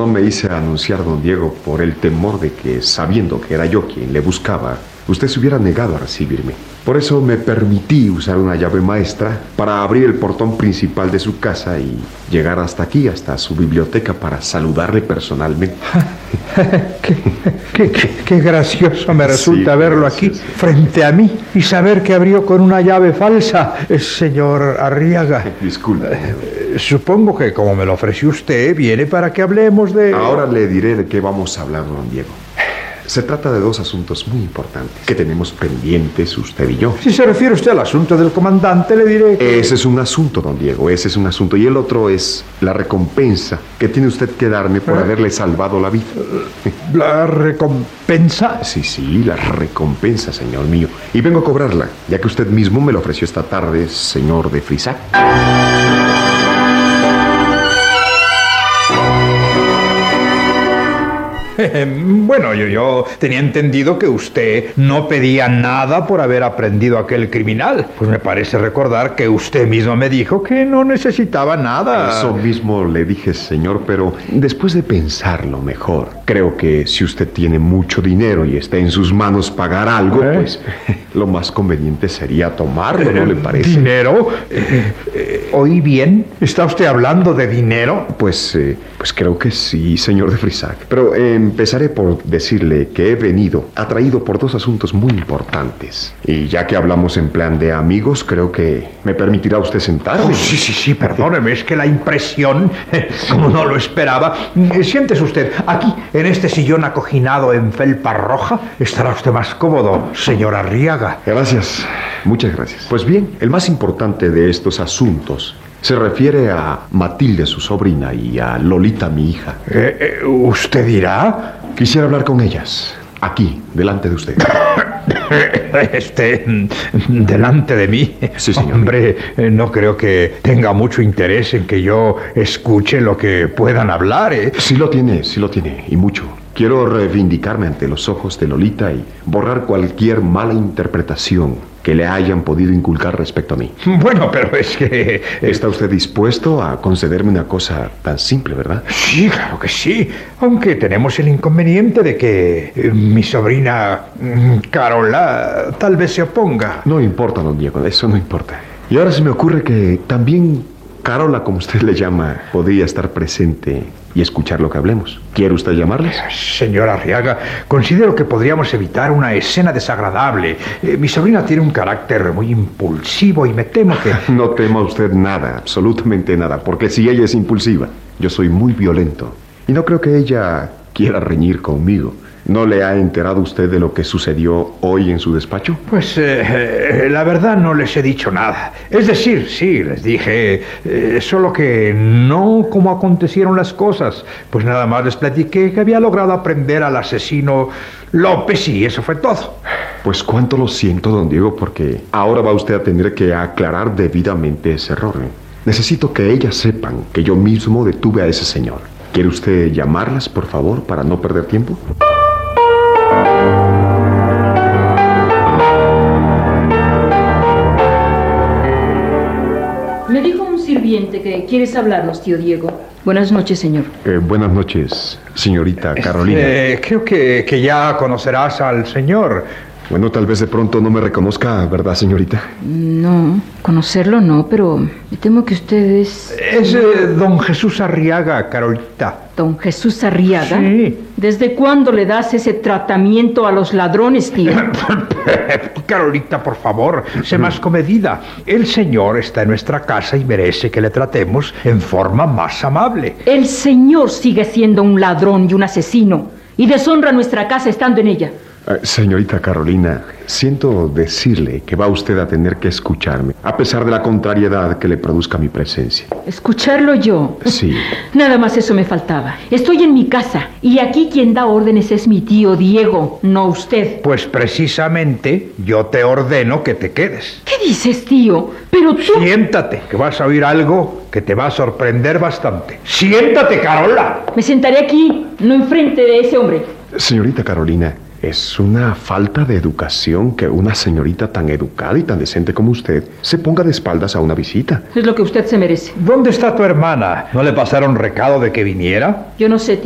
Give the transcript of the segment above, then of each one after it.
no me hice anunciar, don Diego, por el temor de que, sabiendo que era yo quien le buscaba, usted se hubiera negado a recibirme. Por eso me permití usar una llave maestra para abrir el portón principal de su casa y llegar hasta aquí, hasta su biblioteca, para saludarle personalmente. Qué gracioso me resulta verlo aquí, frente a mí, y saber que abrió con una llave falsa, señor Arriaga. Disculpe. Supongo que, como me lo ofreció usted, viene para que hablemos de... Ahora le diré de qué vamos a hablar, don Diego. Se trata de dos asuntos muy importantes que tenemos pendientes usted y yo. Si se refiere usted al asunto del comandante, le diré que... Ese es un asunto, don Diego, ese es un asunto. Y el otro es la recompensa que tiene usted que darme por haberle salvado la vida. ¿La recompensa? Sí, la recompensa, señor mío. Y vengo a cobrarla, ya que usted mismo me lo ofreció esta tarde, señor de Frisac. Bueno, yo tenía entendido que usted no pedía nada por haber aprendido a aquel criminal. Pues me parece recordar que usted mismo me dijo que no necesitaba nada. Eso mismo le dije, señor, pero después de pensarlo mejor, creo que si usted tiene mucho dinero y está en sus manos pagar algo, pues lo más conveniente sería tomarlo, ¿no le parece? ¿Dinero? ¿Oí bien? ¿Está usted hablando de dinero? Pues creo que sí, señor de Frisac. Pero empezaré por decirle que he venido atraído por dos asuntos muy importantes. Y ya que hablamos en plan de amigos, creo que me permitirá usted sentarme. Oh, sí, perdóneme, es que la impresión, como no lo esperaba. Siéntese usted, aquí, en este sillón acoginado en felpa roja, estará usted más cómodo, señor Arriaga. Gracias, muchas gracias. Pues bien, el más importante de estos asuntos se refiere a Matilde, su sobrina, y a Lolita, mi hija. ¿Usted dirá? Quisiera hablar con ellas, aquí, delante de usted. Delante de mí. Sí, señor. Hombre, no creo que tenga mucho interés en que yo escuche lo que puedan hablar, ¿eh? Sí lo tiene, y mucho. Quiero reivindicarme ante los ojos de Lolita y borrar cualquier mala interpretación que le hayan podido inculcar respecto a mí. Bueno, pero es que... ¿Está usted dispuesto a concederme una cosa tan simple, verdad? Sí, claro que sí. Aunque tenemos el inconveniente de que mi sobrina Carola tal vez se oponga. No importa, don Diego, eso no importa. Y ahora se me ocurre que también Carola, como usted le llama, podría estar presente y escuchar lo que hablemos. ¿Quiere usted llamarles? Señor Arriaga, considero que podríamos evitar una escena desagradable. Mi sobrina tiene un carácter muy impulsivo y me temo que... No tema usted nada, absolutamente nada, porque si ella es impulsiva, yo soy muy violento. Y no creo que ella quiera reñir conmigo. ¿No le ha enterado usted de lo que sucedió hoy en su despacho? Pues la verdad no les he dicho nada. Es decir, sí, les dije, solo que no cómo acontecieron las cosas. Pues nada más les platiqué que había logrado aprender al asesino López y eso fue todo. Pues cuánto lo siento, don Diego, porque ahora va usted a tener que aclarar debidamente ese error. Necesito que ellas sepan que yo mismo detuve a ese señor. ¿Quiere usted llamarlas, por favor, para no perder tiempo? Me dijo un sirviente que quieres hablarnos, tío Diego. Buenas noches, señor. Buenas noches, señorita Carolina. Creo que ya conocerás al señor. Bueno, tal vez de pronto no me reconozca, ¿verdad, señorita? No, conocerlo no, pero me temo que usted es... Es don Jesús Arriaga, Carolita. ¿Don Jesús Arriaga? Sí. ¿Desde cuándo le das ese tratamiento a los ladrones, tío? Carolita, por favor, sé más comedida. El señor está en nuestra casa y merece que le tratemos en forma más amable. El señor sigue siendo un ladrón y un asesino y deshonra nuestra casa estando en ella. Señorita Carolina, siento decirle que va usted a tener que escucharme, a pesar de la contrariedad que le produzca mi presencia. ¿Escucharlo yo? Sí. Nada más eso me faltaba. Estoy en mi casa y aquí quien da órdenes es mi tío Diego, no usted. Pues precisamente yo te ordeno que te quedes. ¿Qué dices, tío? Pero tú... Siéntate, que vas a oír algo que te va a sorprender bastante. Siéntate, Carola. Me sentaré aquí, no enfrente de ese hombre. Señorita Carolina, es una falta de educación que una señorita tan educada y tan decente como usted se ponga de espaldas a una visita. Es lo que usted se merece. ¿Dónde está tu hermana? ¿No le pasaron recado de que viniera? Yo no sé, tío.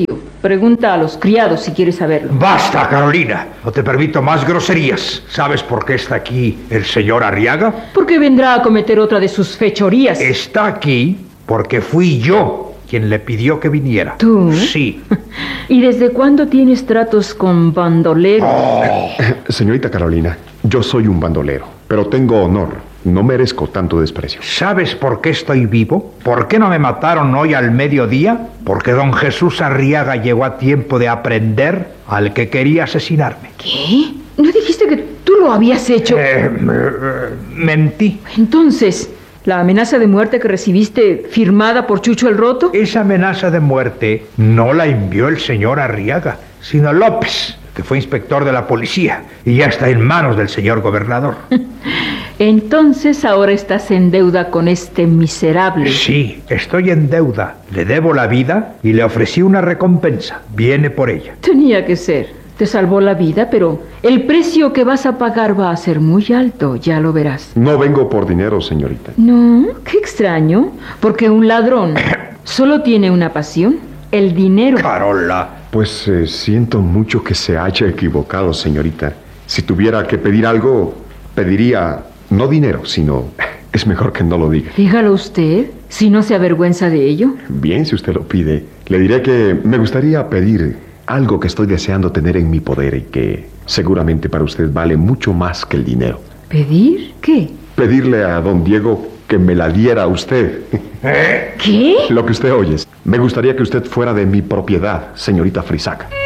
Pregunta a los criados si quieres saberlo. Basta, Carolina. No te permito más groserías. ¿Sabes por qué está aquí el señor Arriaga? Porque vendrá a cometer otra de sus fechorías. Está aquí porque fui yo quien le pidió que viniera. ¿Tú? Sí. ¿Y desde cuándo tienes tratos con bandoleros? Señorita Carolina, yo soy un bandolero, pero tengo honor. No merezco tanto desprecio. ¿Sabes por qué estoy vivo? ¿Por qué no me mataron hoy al mediodía? Porque don Jesús Arriaga llegó a tiempo de aprender al que quería asesinarme. ¿Qué? ¿No dijiste que tú lo habías hecho? Mentí. Entonces, ¿la amenaza de muerte que recibiste firmada por Chucho el Roto? Esa amenaza de muerte no la envió el señor Arriaga, sino López, que fue inspector de la policía y ya está en manos del señor gobernador. Entonces ahora estás en deuda con este miserable. Sí, estoy en deuda. Le debo la vida y le ofrecí una recompensa. Viene por ella. Tenía que ser. Te salvó la vida, pero el precio que vas a pagar va a ser muy alto, ya lo verás. No vengo por dinero, señorita. No, qué extraño, porque un ladrón solo tiene una pasión, el dinero. Carola. Pues siento mucho que se haya equivocado, señorita. Si tuviera que pedir algo, pediría no dinero, sino... Es mejor que no lo diga. Dígalo usted, si no se avergüenza de ello. Bien, si usted lo pide. Le diré que me gustaría pedir algo que estoy deseando tener en mi poder y que seguramente para usted vale mucho más que el dinero. ¿Pedir? ¿Qué? Pedirle a don Diego que me la diera a usted. ¿Qué? Lo que usted oye. Me gustaría que usted fuera de mi propiedad, señorita Frisac.